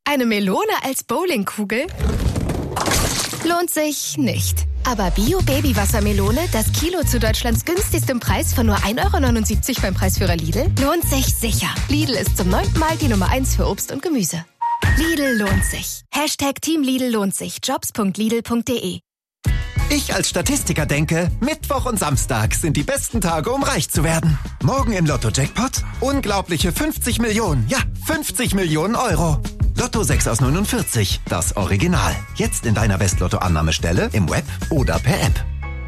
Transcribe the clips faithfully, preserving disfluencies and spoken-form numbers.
Eine Melone als Bowlingkugel? Lohnt sich nicht. Aber Bio-Baby-Wassermelone, das Kilo zu Deutschlands günstigstem Preis von nur ein Euro neunundsiebzig beim Preisführer Lidl, lohnt sich sicher. Lidl ist zum neunten Mal die Nummer eins für Obst und Gemüse. Lidl lohnt sich. Hashtag Team Lidl lohnt sich. Jobs punkt lidl punkt de. Ich als Statistiker denke, Mittwoch und Samstag sind die besten Tage, um reich zu werden. Morgen im Lotto-Jackpot unglaubliche fünfzig Millionen, ja, fünfzig Millionen Euro. Lotto sechs aus neunundvierzig, das Original. Jetzt in deiner Westlotto-Annahmestelle, im Web oder per App.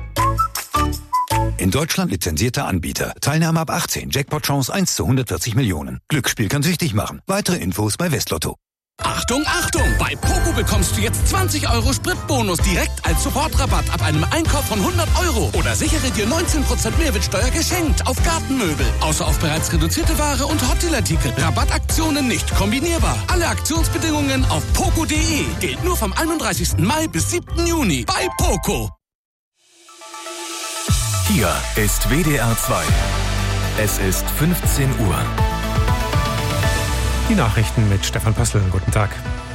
In Deutschland lizenzierter Anbieter. Teilnahme ab achtzehn. Jackpot-Chance eins zu hundertvierzig Millionen. Glücksspiel kann süchtig machen. Weitere Infos bei Westlotto. Achtung, Achtung! Bei Poco bekommst du jetzt zwanzig Euro Spritbonus direkt als Sofortrabatt ab einem Einkauf von hundert Euro. Oder sichere dir neunzehn Prozent Mehrwertsteuer geschenkt auf Gartenmöbel. Außer auf bereits reduzierte Ware und Hotelartikel. Rabattaktionen nicht kombinierbar. Alle Aktionsbedingungen auf poco punkt de. Gilt nur vom einunddreißigsten Mai bis siebten Juni bei Poco. Hier ist W D R zwei. Es ist fünfzehn Uhr. Die Nachrichten mit Stefan Pössl. Guten Tag.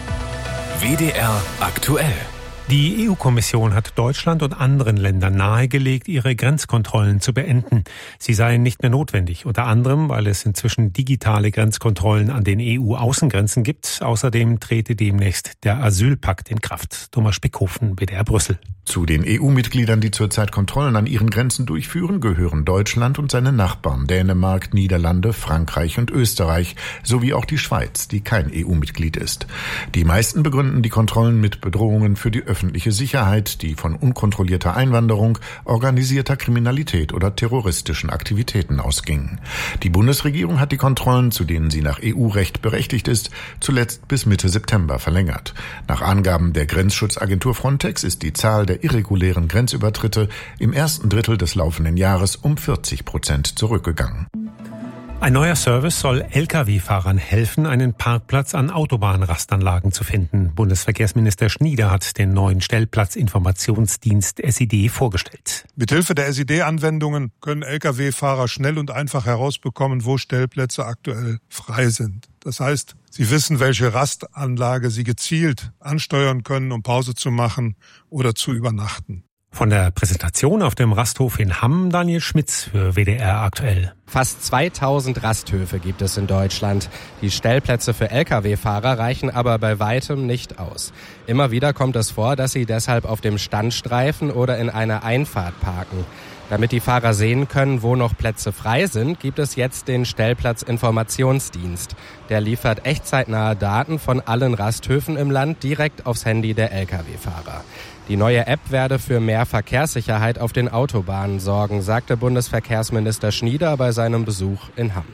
W D R aktuell. Die E U-Kommission hat Deutschland und anderen Ländern nahegelegt, ihre Grenzkontrollen zu beenden. Sie seien nicht mehr notwendig, unter anderem, weil es inzwischen digitale Grenzkontrollen an den E U-Außengrenzen gibt. Außerdem trete demnächst der Asylpakt in Kraft. Thomas Spickhofen, W D R Brüssel. Zu den E U-Mitgliedern, die zurzeit Kontrollen an ihren Grenzen durchführen, gehören Deutschland und seine Nachbarn Dänemark, Niederlande, Frankreich und Österreich, sowie auch die Schweiz, die kein E U-Mitglied ist. Die meisten begründen die Kontrollen mit Bedrohungen für die öffentliche Sicherheit, die von unkontrollierter Einwanderung, organisierter Kriminalität oder terroristischen Aktivitäten ausgingen. Die Bundesregierung hat die Kontrollen, zu denen sie nach E U-Recht berechtigt ist, zuletzt bis Mitte September verlängert. Nach Angaben der Grenzschutzagentur Frontex ist die Zahl der irregulären Grenzübertritte im ersten Drittel des laufenden Jahres um vierzig Prozent zurückgegangen. Ein neuer Service soll L K W-Fahrern helfen, einen Parkplatz an Autobahnrastanlagen zu finden. Bundesverkehrsminister Schnieder hat den neuen Stellplatzinformationsdienst S I D vorgestellt. Mithilfe der S I D-Anwendungen können L K W-Fahrer schnell und einfach herausbekommen, wo Stellplätze aktuell frei sind. Das heißt, sie wissen, welche Rastanlage sie gezielt ansteuern können, um Pause zu machen oder zu übernachten. Von der Präsentation auf dem Rasthof in Hamm, Daniel Schmitz für W D R aktuell. Fast zweitausend Rasthöfe gibt es in Deutschland. Die Stellplätze für L K W-Fahrer reichen aber bei weitem nicht aus. Immer wieder kommt es vor, dass sie deshalb auf dem Standstreifen oder in einer Einfahrt parken. Damit die Fahrer sehen können, wo noch Plätze frei sind, gibt es jetzt den Stellplatzinformationsdienst. Der liefert echtzeitnahe Daten von allen Rasthöfen im Land direkt aufs Handy der L K W-Fahrer. Die neue App werde für mehr Verkehrssicherheit auf den Autobahnen sorgen, sagte Bundesverkehrsminister Schnieder bei seinem Besuch in Hamm.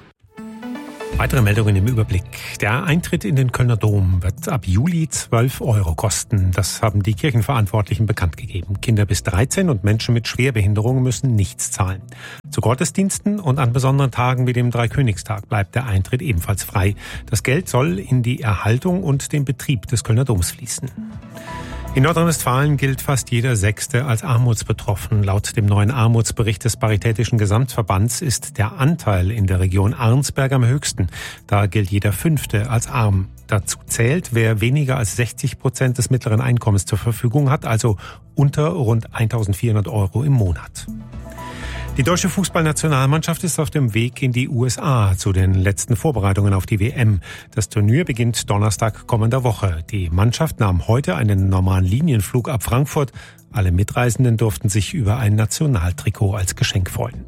Weitere Meldungen im Überblick. Der Eintritt in den Kölner Dom wird ab Juli zwölf Euro kosten. Das haben die Kirchenverantwortlichen bekannt gegeben. Kinder bis dreizehn und Menschen mit Schwerbehinderung müssen nichts zahlen. Zu Gottesdiensten und an besonderen Tagen wie dem Dreikönigstag bleibt der Eintritt ebenfalls frei. Das Geld soll in die Erhaltung und den Betrieb des Kölner Doms fließen. In Nordrhein-Westfalen gilt fast jeder Sechste als armutsbetroffen. Laut dem neuen Armutsbericht des Paritätischen Gesamtverbands ist der Anteil in der Region Arnsberg am höchsten. Da gilt jeder Fünfte als arm. Dazu zählt, wer weniger als sechzig Prozent des mittleren Einkommens zur Verfügung hat, also unter rund eintausendvierhundert Euro im Monat. Die deutsche Fußballnationalmannschaft ist auf dem Weg in die U S A zu den letzten Vorbereitungen auf die W M. Das Turnier beginnt Donnerstag kommender Woche. Die Mannschaft nahm heute einen normalen Linienflug ab Frankfurt. Alle Mitreisenden durften sich über ein Nationaltrikot als Geschenk freuen.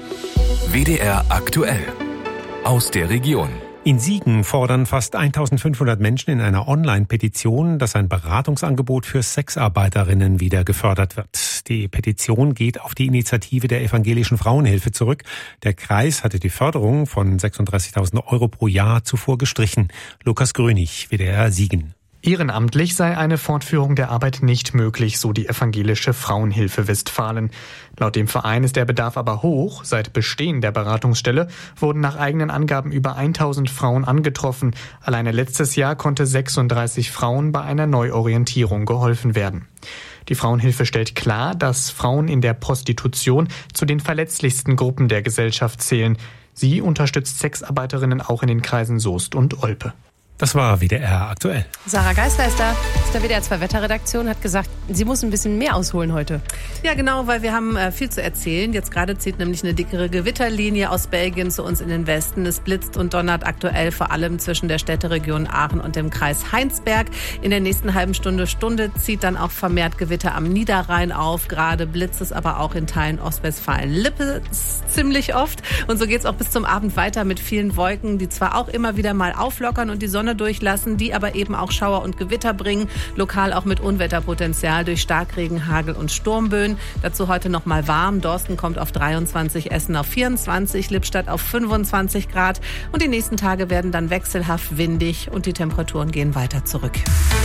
W D R aktuell. Aus der Region. In Siegen fordern fast eintausendfünfhundert Menschen in einer Online-Petition, dass ein Beratungsangebot für Sexarbeiterinnen wieder gefördert wird. Die Petition geht auf die Initiative der Evangelischen Frauenhilfe zurück. Der Kreis hatte die Förderung von sechsunddreißigtausend Euro pro Jahr zuvor gestrichen. Lukas Grönig, W D R Siegen. Ehrenamtlich sei eine Fortführung der Arbeit nicht möglich, so die Evangelische Frauenhilfe Westfalen. Laut dem Verein ist der Bedarf aber hoch. Seit Bestehen der Beratungsstelle wurden nach eigenen Angaben über tausend Frauen angetroffen. Alleine letztes Jahr konnte sechsunddreißig Frauen bei einer Neuorientierung geholfen werden. Die Frauenhilfe stellt klar, dass Frauen in der Prostitution zu den verletzlichsten Gruppen der Gesellschaft zählen. Sie unterstützt Sexarbeiterinnen auch in den Kreisen Soest und Olpe. Das war W D R aktuell. Sarah Geisleister aus der W D R zwei Wetterredaktion hat gesagt, sie muss ein bisschen mehr ausholen heute. Ja, genau, weil wir haben äh, viel zu erzählen. Jetzt gerade zieht nämlich eine dickere Gewitterlinie aus Belgien zu uns in den Westen. Es blitzt und donnert aktuell vor allem zwischen der Städteregion Aachen und dem Kreis Heinsberg. In der nächsten halben Stunde, Stunde zieht dann auch vermehrt Gewitter am Niederrhein auf. Gerade blitzt es aber auch in Teilen Ostwestfalen-Lippe ziemlich oft. Und so geht es auch bis zum Abend weiter mit vielen Wolken, die zwar auch immer wieder mal auflockern und die Sonne durchlassen, die aber eben auch Schauer und Gewitter bringen, lokal auch mit Unwetterpotenzial durch Starkregen, Hagel und Sturmböen. Dazu heute noch mal warm. Dorsten kommt auf dreiundzwanzig, Essen auf vierundzwanzig, Lippstadt auf fünfundzwanzig Grad und die nächsten Tage werden dann wechselhaft windig und die Temperaturen gehen weiter zurück.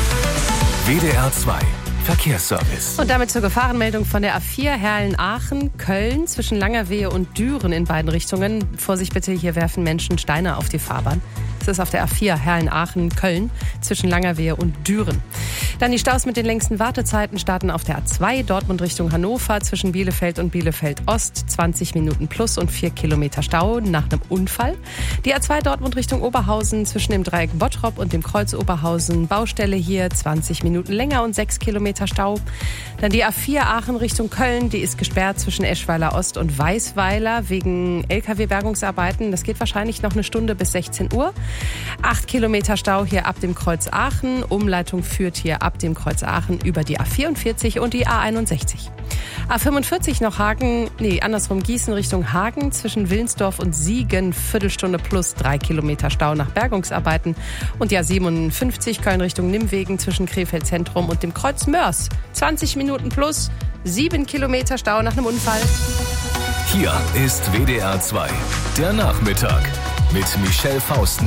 W D R zwei Verkehrsservice. Und damit zur Gefahrenmeldung von der A vier Herlen-Aachen, Köln zwischen Langerwehe und Düren in beiden Richtungen. Vorsicht bitte, hier werfen Menschen Steine auf die Fahrbahn. Es ist auf der A vier Herlen-Aachen, Köln zwischen Langerwehe und Düren. Dann die Staus mit den längsten Wartezeiten starten auf der A zwei Dortmund Richtung Hannover zwischen Bielefeld und Bielefeld-Ost. zwanzig Minuten plus und vier Kilometer Stau nach einem Unfall. Die A zwei Dortmund Richtung Oberhausen zwischen dem Dreieck Bottrop und dem Kreuz Oberhausen. Baustelle hier zwanzig Minuten länger und sechs Kilometer Stau. Dann die A vier Aachen Richtung Köln. Die ist gesperrt zwischen Eschweiler Ost und Weißweiler wegen L K W-Bergungsarbeiten. Das geht wahrscheinlich noch eine Stunde bis sechzehn Uhr. Acht Kilometer Stau hier ab dem Kreuz Aachen. Umleitung führt hier ab dem Kreuz Aachen über die A vierundvierzig und die A einundsechzig. A fünfundvierzig noch Hagen, nee, andersrum Gießen Richtung Hagen zwischen Wilnsdorf und Siegen. Viertelstunde plus drei Kilometer Stau nach Bergungsarbeiten. Und die A siebenundfünfzig Köln Richtung Nimwegen zwischen Krefeld Zentrum und dem Kreuz Mörs. zwanzig Minuten plus sieben Kilometer Stau nach einem Unfall. Hier ist W D R zwei, der Nachmittag mit Michelle Fausten.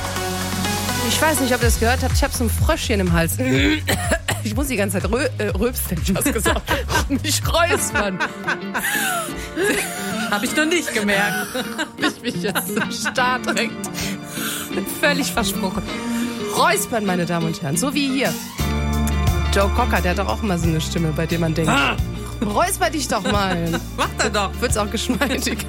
Ich weiß nicht, ob ihr das gehört habt. Ich habe so ein Fröschchen im Hals. Ich muss die ganze Zeit rö äh, rülpsen, hätte ich was gesagt. Mich räuspern. Habe ich noch nicht gemerkt. Ich mich jetzt so stark drängt. Bin völlig versprochen. Räuspern, meine Damen und Herren. So wie hier. Joe Cocker, der hat doch auch immer so eine Stimme, bei der man denkt, ah. Räusper dich doch mal. Macht er doch. Wird's auch geschmeidiger.